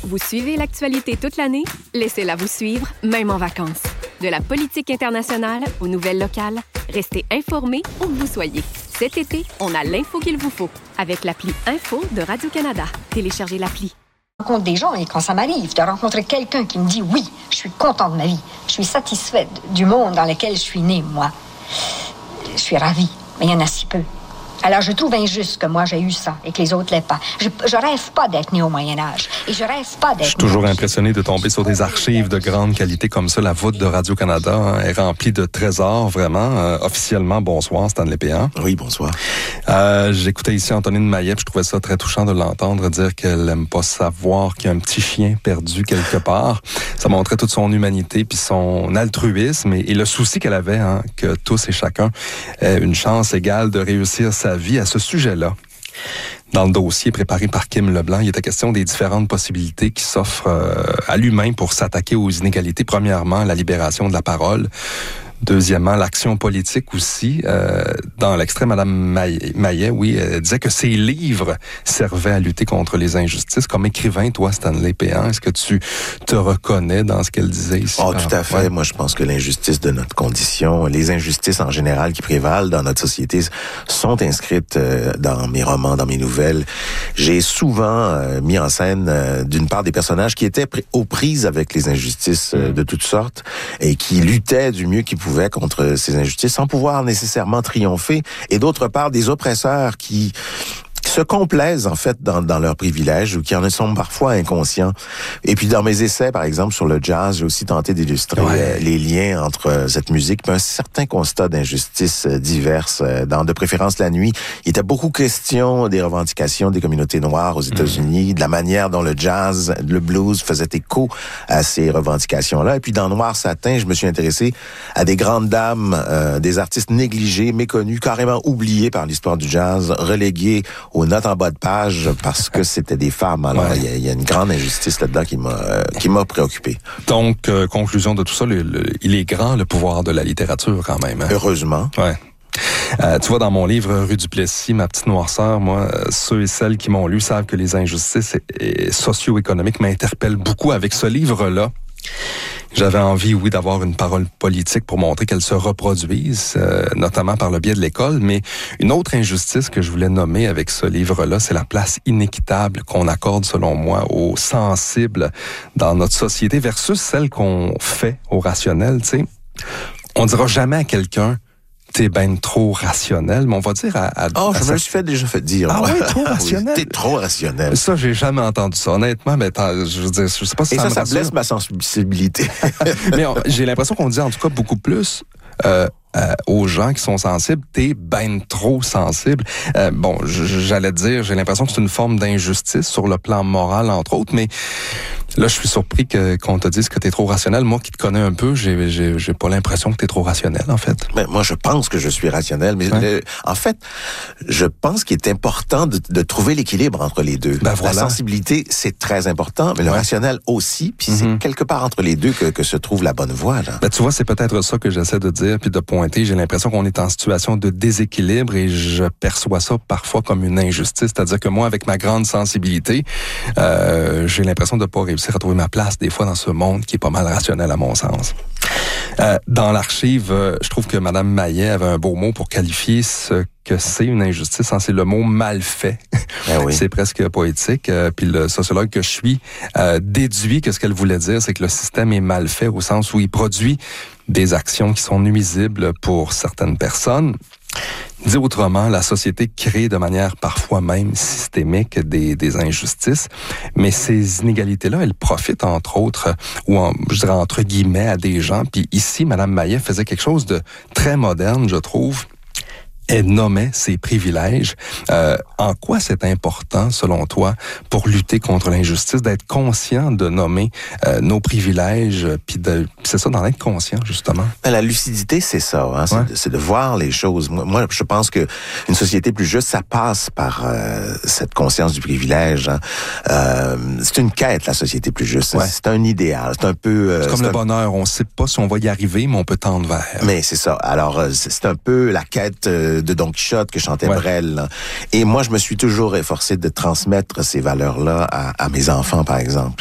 Vous suivez l'actualité toute l'année? Laissez-la vous suivre, même en vacances. De la politique internationale aux nouvelles locales, restez informés où que vous soyez. Cet été, on a l'info qu'il vous faut avec l'appli Info de Radio-Canada. Téléchargez l'appli. Je rencontre des gens et quand ça m'arrive de rencontrer quelqu'un qui me dit « Oui, je suis content de ma vie, je suis satisfaite du monde dans lequel je suis née, moi. » Je suis ravie, mais il y en a si peu. Alors, je trouve injuste que moi, j'ai eu ça et que les autres l'aient pas. Je rêve pas d'être né au Moyen-Âge. Et je rêve pas d'être... Je suis toujours impressionné de tomber sur des archives de grande qualité comme ça. La voûte de Radio-Canada est remplie de trésors, vraiment. Officiellement, bonsoir, Stanley Péan. Oui, bonsoir. J'écoutais ici Antonine Maillet, puis je trouvais ça très touchant de l'entendre dire qu'elle aime pas savoir qu'il y a un petit chien perdu quelque part. Ça montrait toute son humanité, puis son altruisme et le souci qu'elle avait, que tous et chacun aient une chance égale de réussir sa vie à ce sujet-là. Dans le dossier préparé par Kim Leblanc, il était question des différentes possibilités qui s'offrent à l'humain pour s'attaquer aux inégalités. Premièrement, la libération de la parole. Deuxièmement, l'action politique aussi. Dans l'extrait, Mme Maillet, oui, disait que ses livres servaient à lutter contre les injustices. Comme écrivain, toi, Stanley Péan, est-ce que tu te reconnais dans ce qu'elle disait ici? Oh, tout à fait. Ouais. Moi, je pense que l'injustice de notre condition, les injustices en général qui prévalent dans notre société sont inscrites dans mes romans, dans mes nouvelles. J'ai souvent mis en scène, d'une part, des personnages qui étaient aux prises avec les injustices de toutes sortes et qui luttaient du mieux qu'ils pouvaient contre ces injustices sans pouvoir nécessairement triompher, et d'autre part des oppresseurs qui se complaisent en fait dans leurs privilèges ou qui en sont parfois inconscients. Et puis dans mes essais, par exemple, sur le jazz, j'ai aussi tenté d'illustrer les liens entre cette musique et un certain constat d'injustices diverses. Dans De préférence la nuit, il était beaucoup question des revendications des communautés noires aux États-Unis, de la manière dont le jazz, le blues faisait écho à ces revendications-là. Et puis dans Noir Satin, je me suis intéressé à des grandes dames, des artistes négligés, méconnus, carrément oubliés par l'histoire du jazz, relégués aux notes en bas de page parce que c'était des femmes. Alors, il y a une grande injustice là-dedans qui m'a préoccupé. Donc, conclusion de tout ça, il est grand le pouvoir de la littérature quand même. Hein? Heureusement. Ouais. Tu vois, dans mon livre Rue du Plessis, ma petite noirceur, moi, ceux et celles qui m'ont lu savent que les injustices socio-économiques m'interpellent beaucoup. Avec ce livre-là, j'avais envie, oui, d'avoir une parole politique pour montrer qu'elle se reproduise, notamment par le biais de l'école. Mais une autre injustice que je voulais nommer avec ce livre-là, c'est la place inéquitable qu'on accorde, selon moi, aux sensibles dans notre société versus celle qu'on fait aux rationnels. Tu sais, on dira jamais à quelqu'un t'es ben trop rationnel, mais on va dire je me suis déjà fait dire. Ah oui, trop rationnel. Oui, t'es trop rationnel. Ça, j'ai jamais entendu ça. Honnêtement, mais je veux dire, je sais pas si ça blesse ma sensibilité. Mais j'ai l'impression qu'on dit en tout cas beaucoup plus aux gens qui sont sensibles, t'es ben trop sensible. J'allais dire, j'ai l'impression que c'est une forme d'injustice sur le plan moral, entre autres, mais là, je suis surpris qu'on te dise que t'es trop rationnel. Moi qui te connais un peu, j'ai pas l'impression que t'es trop rationnel, en fait. Mais moi, je pense que je suis rationnel, mais en fait, je pense qu'il est important de trouver l'équilibre entre les deux. Ben voilà. La sensibilité, c'est très important, mais le rationnel aussi, puis c'est quelque part entre les deux que se trouve la bonne voie, là. Ben, tu vois, c'est peut-être ça que j'essaie de dire puis de pointer. J'ai l'impression qu'on est en situation de déséquilibre et je perçois ça parfois comme une injustice. C'est-à-dire que moi, avec ma grande sensibilité, j'ai l'impression de pas réussir à trouver ma place des fois dans ce monde qui est pas mal rationnel à mon sens. Dans l'archive, je trouve que Mme Maillet avait un beau mot pour qualifier ce que c'est une injustice. C'est le mot mal fait. Oui. C'est presque poétique. Puis le sociologue que je suis déduit que ce qu'elle voulait dire, c'est que le système est mal fait au sens où il produit des actions qui sont nuisibles pour certaines personnes. Dit autrement, la société crée de manière parfois même systémique des injustices, mais ces inégalités-là, elles profitent entre autres, je dirais entre guillemets, à des gens. Puis ici, Mme Maillet faisait quelque chose de très moderne, je trouve. Elle nommait ses privilèges. En quoi c'est important, selon toi, pour lutter contre l'injustice, d'être conscient de nommer nos privilèges, puis c'est ça, d'en être conscient, justement? La lucidité, c'est ça. Hein? C'est de voir les choses. Moi, je pense que une société plus juste, ça passe par cette conscience du privilège. Hein? C'est une quête, la société plus juste. Ouais. C'est un idéal. C'est un peu... c'est comme le bonheur. On ne sait pas si on va y arriver, mais on peut tendre vers. Mais c'est ça. Alors, c'est un peu la quête de Don Quichotte que chantait Brel. Là. Et moi, je me suis toujours efforcé de transmettre ces valeurs-là à mes enfants, par exemple.